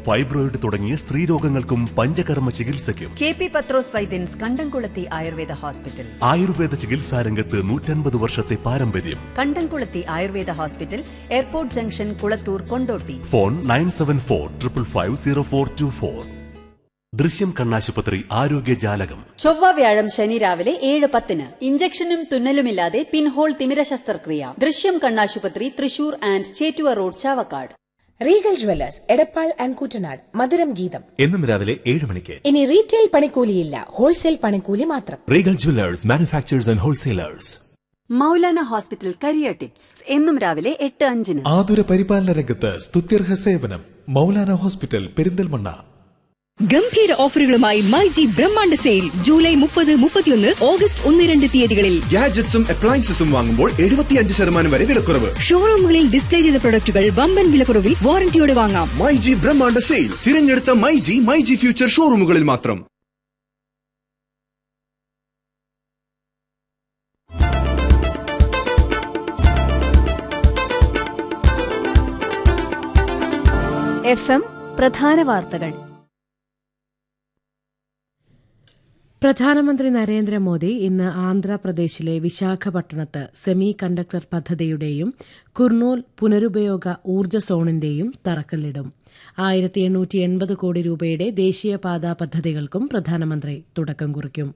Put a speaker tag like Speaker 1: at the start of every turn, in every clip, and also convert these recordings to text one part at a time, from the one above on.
Speaker 1: Fibroid തുടങ്ങിയ സ്ത്രീരോഗങ്ങൾക്കും പഞ്ചകർമ്മ ചികിത്സയ്ക്കും
Speaker 2: KP പത്രോസ് വൈദ്യൻസ് കണ്ടംകുളത്തി ആയുർവേദ ഹോസ്പിറ്റൽ.
Speaker 1: ആയുർവേദ ചികിത്സാരംഗത്ത് 150 വർഷത്തെ പാരമ്പര്യം.
Speaker 2: കണ്ടംകുളത്തി Ayurveda hospital, airport junction, Kulathur, Kondotty.
Speaker 1: Phone 9745550424. ദൃശ്യം കണ്ണാശുപത്രി ആരോഗ്യജാലകം.
Speaker 2: ചൊവ്വ, വ്യാഴം, ശനി രാവിലെ 7:10. ഇഞ്ചക്ഷനും തുന്നലുമില്ലാതെ പിൻഹോൾ തിമിര ശസ്ത്രക്രിയ. ദൃശ്യം കണ്ണാശുപത്രി, Thrissur and Chettuva road, Chavakkad.
Speaker 3: Regal Jewellers Edappal and Koottanad. മധുരം ഗീതം
Speaker 4: എന്നും രാവിലെ 7 മണിക്ക്.
Speaker 3: ഇനി റീറ്റെയിൽ പണിക്കൂലിയില്ല, ഹോൾസെയിൽ പണിക്കൂലി മാത്രം.
Speaker 4: Regal Jewellers, manufacturers and wholesalers.
Speaker 2: Maulana hospital career tips എന്നും രാവിലെ 8:05.
Speaker 4: ആതുര പരിപാലന രംഗത്ത് സ്തുത്യർഹ സേവനം. മൗലാന ഹോസ്പിറ്റൽ, പെരിന്തൽമണ്ണ.
Speaker 5: ഗംഭീര ഓഫറുകളുമായി മൈജി ബ്രഹ്മാണ്ഡ സെയിൽ ജൂലൈ 30, 31, ഓഗസ്റ്റ് 1, 2 തീയതികളിൽ.
Speaker 6: ഗാഡ്ജറ്റ്സും അപ്ലയൻസസും വാങ്ങുമ്പോൾ 75% വരെ വിലക്കുറവ്.
Speaker 5: ഷോറൂമുകളിൽ ഡിസ്പ്ലേ ചെയ്ത പ്രൊഡക്റ്റുകൾ വമ്പൻ വിലക്കുറവിൽ വാറന്റിയോടെ വാങ്ങാം.
Speaker 6: മൈജി ബ്രഹ്മാണ്ഡ സെയിൽ തിരഞ്ഞെടുത്ത മൈജി ഫ്യൂച്ചർ ഷോറൂമുകളിൽ മാത്രം.
Speaker 5: FM പ്രധാന വാർത്തകൾ.
Speaker 7: പ്രധാനമന്ത്രി നരേന്ദ്രമോദി ഇന്ന് ആന്ധ്രാപ്രദേശിലെ വിശാഖപട്ടണത്ത് സെമി കണ്ടക്ടർ പദ്ധതിയുടെയും കുർണൂൽ പുനരുപയോഗ ഊർജ്ജ സോണിന്റെയും തറക്കല്ലിടും. 1880 കോടി രൂപയുടെ ദേശീയപാതാ പദ്ധതികൾക്കും പ്രധാനമന്ത്രി തുടക്കം കുറിക്കും.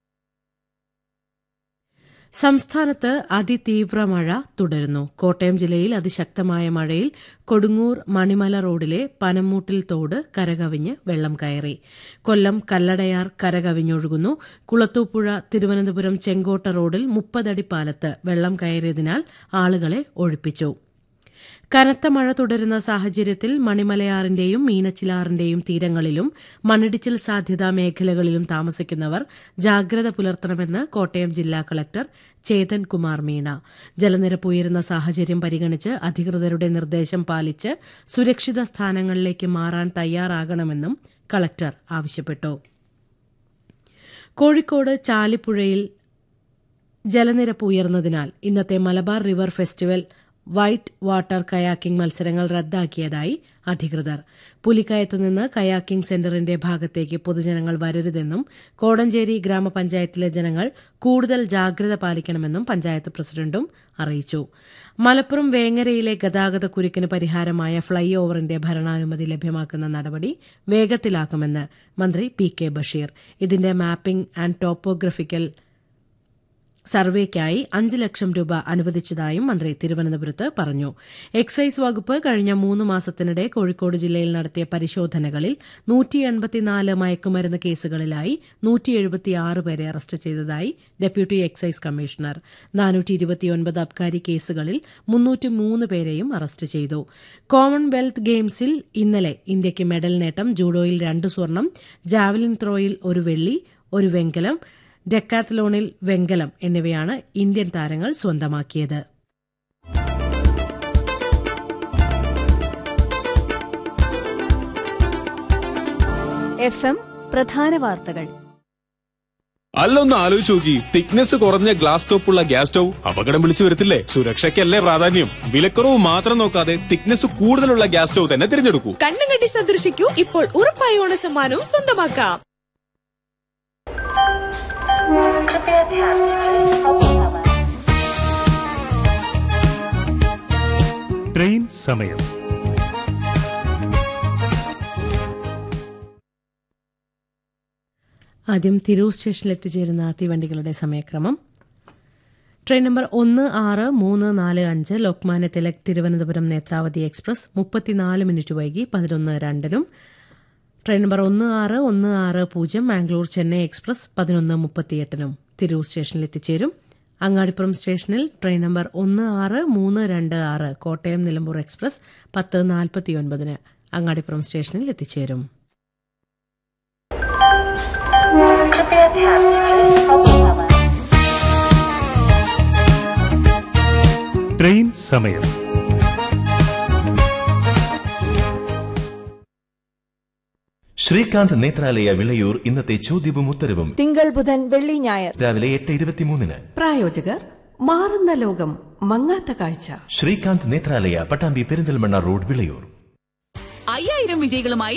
Speaker 7: സംസ്ഥാനത്ത് അതിതീവ്ര മഴ തുടരുന്നു. കോട്ടയം ജില്ലയിൽ അതിശക്തമായ മഴയിൽ കൊടുങ്ങൂർ മണിമല റോഡിലെ പനമൂട്ടിൽ തോട് കരകവിഞ്ഞ് വെള്ളം കയറി. കൊല്ലം കല്ലടയാർ കരകവിഞ്ഞൊഴുകുന്നു. കുളത്തൂപ്പുഴ തിരുവനന്തപുരം ചെങ്കോട്ട റോഡിൽ 30 അടി പാലത്ത് വെള്ളം കയറിയതിനാൽ ആളുകളെ ഒഴിപ്പിച്ചു. കനത്ത മഴ തുടരുന്ന സാഹചര്യത്തിൽ മണിമലയാറിന്റെയും മീനച്ചിലാറിന്റെയും തീരങ്ങളിലും മണ്ണിടിച്ചിൽ സാധ്യതാ മേഖലകളിലും താമസിക്കുന്നവർ ജാഗ്രത പുലർത്തണമെന്ന് കോട്ടയം ജില്ലാ കളക്ടർ ചേതൻ കുമാർ മീണ. ജലനിരപ്പ് ഉയരുന്ന സാഹചര്യം പരിഗണിച്ച് അധികൃതരുടെ നിർദ്ദേശം പാലിച്ച് സുരക്ഷിത സ്ഥാനങ്ങളിലേക്ക് മാറാൻ തയ്യാറാകണമെന്നും കളക്ടർ ആവശ്യപ്പെട്ടു. കോഴിക്കോട് ചാലിപ്പുഴയിൽ ജലനിരപ്പ് ഉയർന്നതിനാൽ ഇന്നത്തെ Malabar river festival white water kayaking മത്സരങ്ങൾ റദ്ദാക്കിയതായി അധികൃതർ. പുലിക്കയത്ത് നിന്ന് കയാക്കിംഗ് സെന്ററിന്റെ ഭാഗത്തേക്ക് പൊതുജനങ്ങൾ വരരുതെന്നും കോടഞ്ചേരി ഗ്രാമപഞ്ചായത്തിലെ ജനങ്ങൾ കൂടുതൽ ജാഗ്രത പാലിക്കണമെന്നും പഞ്ചായത്ത് പ്രസിഡന്റും അറിയിച്ചു. മലപ്പുറം വേങ്ങരയിലെ ഗതാഗത കുരുക്കിന് പരിഹാരമായ ഫ്ളൈ ഓവറിന്റെ ഭരണാനുമതി ലഭ്യമാക്കുന്ന നടപടി വേഗത്തിലാക്കുമെന്ന് മന്ത്രി PK ബഷീർ. ഇതിന്റെ മാപ്പിംഗ് ആൻഡ് ടോപ്പോഗ്രഫിക്കൽ സർവേക്കായി 5 ലക്ഷം രൂപ അനുവദിച്ചതായും മന്ത്രി തിരുവനന്തപുരത്ത് പറഞ്ഞു. എക്സൈസ് വകുപ്പ് കഴിഞ്ഞ 3 മാസത്തിനിടെ കോഴിക്കോട് ജില്ലയിൽ നടത്തിയ പരിശോധനകളിൽ 184 മയക്കുമരുന്ന് കേസുകളിലായി 176 പേരെ അറസ്റ്റ് ചെയ്തതായി ഡെപ്യൂട്ടി എക്സൈസ് കമ്മീഷണർ. 429 അബ്കാരി കേസുകളിൽ 303 പേരെയും അറസ്റ്റ് ചെയ്തു. കോമൺവെൽത്ത് ഗെയിംസിൽ ഇന്നലെ ഇന്ത്യയ്ക്ക് മെഡൽ നേട്ടം. ജൂഡോയിൽ 2 സ്വർണം, ജാവലിൻ ത്രോയിൽ 1 വെള്ളി, 1 വെങ്കലം, ഡെക്കാത്ലോണിൽ വെങ്കലം എന്നിവയാണ് ഇന്ത്യൻ താരങ്ങൾ സ്വന്തമാക്കിയത്.
Speaker 5: FM പ്രധാന വാർത്തകൾ.
Speaker 8: അല്ലൊന്ന് ആലോചിച്ച് നോക്കി. തിക്നെസ് കുറഞ്ഞ ഗ്ലാസ് ടോപ്പുള്ള ഗ്യാസ് സ്റ്റൗ അപകടം വിളിച്ചു വരത്തില്ലേ? സുരക്ഷയ്ക്കല്ലേ പ്രാധാന്യം. വിലക്കുറവ് മാത്രം നോക്കാതെ തിക്നെസ് കൂടുതലുള്ള ഗ്യാസ് സ്റ്റൗ തന്നെ തിരഞ്ഞെടുക്കൂ.
Speaker 9: കണ്ണും കണ്ടി സന്ദർശിക്കൂ. ഇപ്പോൾ ഉറപ്പായ ഓണ സമ്മാനവും സ്വന്തമാക്കാം.
Speaker 10: ട്രെയിൻ സമയം.
Speaker 7: ആദ്യം തിരൂർ സ്റ്റേഷനിൽ എത്തിച്ചേരുന്ന തീവണ്ടികളുടെ സമയക്രമം. Train number 16345 Lokmanya Tilak Thiruvananthapuram Netravati express 34 minute വൈകി 11:02. Train number 16160 Mangalore Chennai express 11:38 Tirur സ്റ്റേഷനിൽ എത്തിച്ചേരും. അങ്ങാടിപ്പുറം സ്റ്റേഷനിൽ train number 16326 Kottayam Nilambur express 10:49 Angadipuram സ്റ്റേഷനിൽ എത്തിച്ചേരും.
Speaker 10: ട്രെയിൻ സമയം.
Speaker 4: ശ്രീകാന്ത് നേത്രാലയ വിളയൂർ ഇന്നത്തെ ചോദ്യവും ഉത്തരവും
Speaker 3: തിങ്കൾ, ബുധൻ, വെള്ളി, ഞായർ
Speaker 4: രാവിലെ 8:23.
Speaker 9: പ്രായോജകർ മാറുന്ന ലോകം, മങ്ങാത്ത കാഴ്ച.
Speaker 4: ശ്രീകാന്ത് നേത്രാലയ, പട്ടാമ്പി പെരിന്തൽമണ്ണ റോഡ്, വിളയൂർ.
Speaker 9: 5000 വിജയികളുമായി